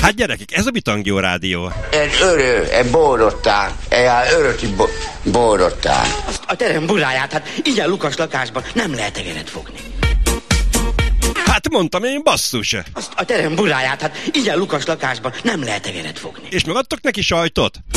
Hát gyerekek, ez a Bitangió Rádió. Bórottán, öröti bórottán. A terem buráját, hát ilyen lukas lakásban nem lehet egeret fogni. Hát mondtam én, basszus. A terem buráját, hát ilyen lukas lakásban nem lehet egeret fogni. És megadtok neki sajtot?